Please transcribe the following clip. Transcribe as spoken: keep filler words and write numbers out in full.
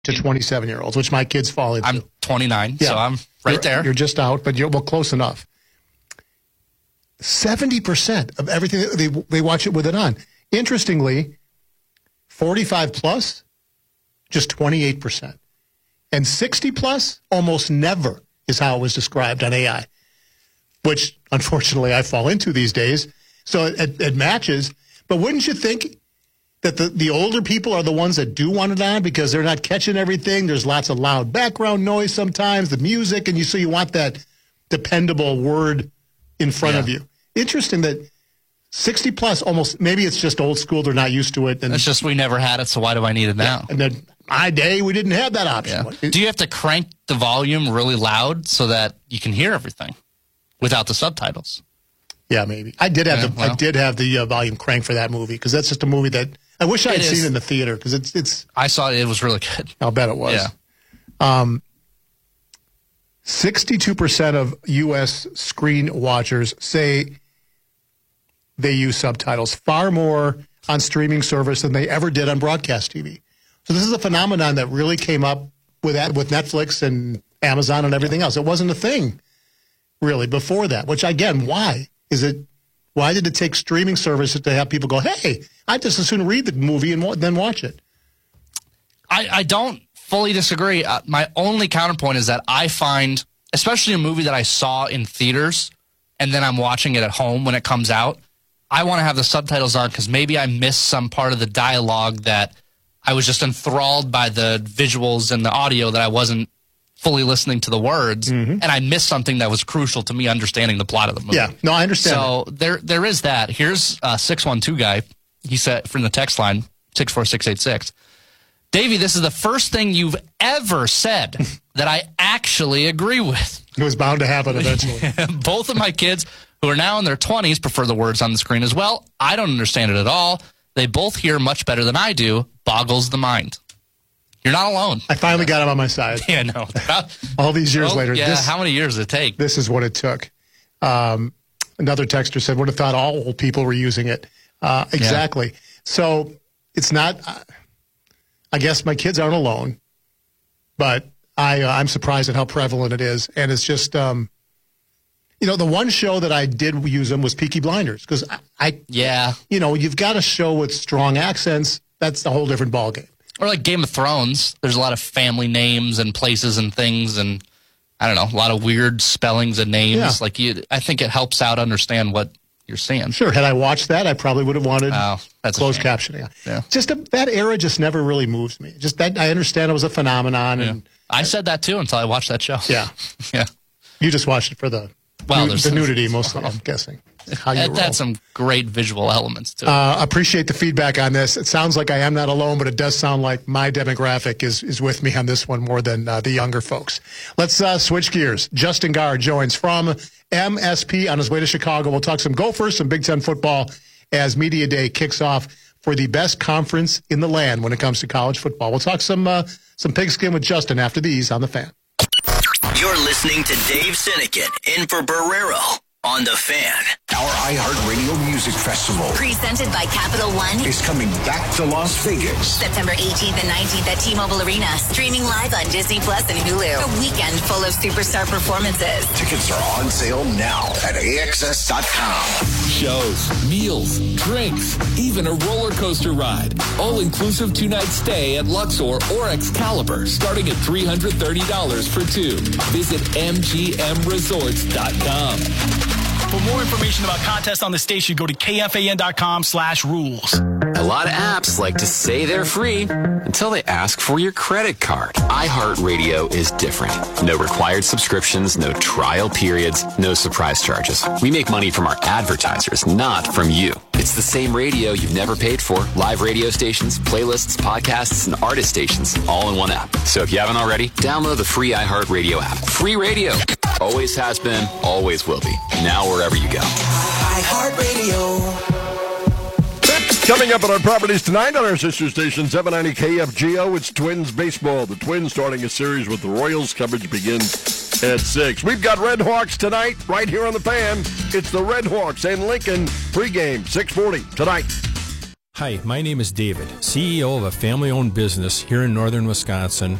to twenty-seven-year-olds, which my kids fall into. I'm twenty-nine, yeah. so I'm right you're, there. You're just out, but you're well close enough. seventy percent of everything, they, they watch it with it on. Interestingly, forty-five plus, just twenty-eight percent. And sixty plus, almost never is how it was described on A I, which unfortunately I fall into these days. So it, it matches. But wouldn't you think that the, the older people are the ones that do want it on because they're not catching everything? There's lots of loud background noise sometimes, the music, and you so you want that dependable word in front yeah. of you. Interesting that sixty plus, almost, maybe it's just old school, they're not used to it. And it's just we never had it, so why do I need it now? Yeah, and then my day, we didn't have that option. Yeah. Do you have to crank the volume really loud so that you can hear everything without the subtitles? Yeah, maybe. I did have yeah, the well. I did have the uh, volume cranked for that movie because that's just a movie that I wish I had seen in the theater because it's it's. I saw it; it was really good. I'll bet it was. Yeah. Um. Sixty-two percent of U S screen watchers say they use subtitles far more on streaming service than they ever did on broadcast T V. So this is a phenomenon that really came up with that, with Netflix and Amazon and everything else. It wasn't a thing really before that. Which again, why is it? Why did it take streaming services to have people go, "Hey, I just as soon read the movie and then watch it"? I, I don't fully disagree. Uh, my only counterpoint is that I find, especially a movie that I saw in theaters and then I'm watching it at home when it comes out, I want to have the subtitles on because maybe I missed some part of the dialogue that I was just enthralled by the visuals and the audio that I wasn't fully listening to the words, mm-hmm. and I missed something that was crucial to me understanding the plot of the movie. Yeah, no, I understand. So that. there, there is that. Here's a six one two guy. He said from the text line, six four six eight six. Davey, this is the first thing you've ever said that I actually agree with. It was bound to happen eventually. Both of my kids, who are now in their twenties, prefer the words on the screen as well. I don't understand it at all. They both hear much better than I do. Boggles the mind. You're not alone. I finally got him on my side. Yeah, no. All these years well, later. Yeah, this, how many years did it take? This is what it took. Um, another texter said, would have thought all old people were using it. Uh, exactly. Yeah. So it's not, uh, I guess my kids aren't alone, but I, uh, I'm surprised at how prevalent it is. And it's just, um, you know, the one show that I did use them was Peaky Blinders because I, I, yeah, you know, you've got a show with strong accents. That's a whole different ballgame. Or like Game of Thrones. There's a lot of family names and places and things, and I don't know, a lot of weird spellings and names. Yeah. Like you, I think it helps out understand what you're seeing. Sure. Had I watched that, I probably would have wanted oh, that's closed captioning. Yeah. Just a, that era just never really moves me. Just that I understand it was a phenomenon, yeah. and I said that too until I watched that show. Yeah, yeah. You just watched it for the well, nu- the nudity mostly. I'm guessing. How you it had some great visual elements to it. Uh, appreciate the feedback on this. It sounds like I am not alone, but it does sound like my demographic is is with me on this one more than uh, the younger folks. Let's uh, switch gears. Justin Garr joins from M S P on his way to Chicago. We'll talk some Gophers, some Big Ten football as Media Day kicks off for the best conference in the land when it comes to college football. We'll talk some uh, some pigskin with Justin after these on The Fan. You're listening to Dave Sinekin in for Barrero on The Fan. Our iHeartRadio Music Festival, presented by Capital One, is coming back to Las Vegas. September eighteenth and nineteenth at T-Mobile Arena. Streaming live on Disney Plus and Hulu. A weekend full of superstar performances. Tickets are on sale now at A X S dot com. Shows, meals, drinks, even a roller coaster ride. All-inclusive two-night stay at Luxor or Excalibur, starting at three hundred thirty dollars for two. Visit M G M resorts dot com. For more information about contests on the station, go to K F A N dot com slash rules. A lot of apps like to say they're free until they ask for your credit card. iHeartRadio is different. No required subscriptions, no trial periods, no surprise charges. We make money from our advertisers, not from you. It's the same radio you've never paid for. Live radio stations, playlists, podcasts, and artist stations, all in one app. So if you haven't already, download the free iHeartRadio app. Free radio. Always has been, always will be. Now wherever you go. iHeartRadio. Coming up on our properties tonight on our sister station, seven ninety K F G O, it's Twins baseball. The Twins starting a series with the Royals. Coverage begins at six. We've got Red Hawks tonight right here on The Fan. It's the Red Hawks and Lincoln pregame, six forty tonight. Hi, my name is David, C E O of a family-owned business here in northern Wisconsin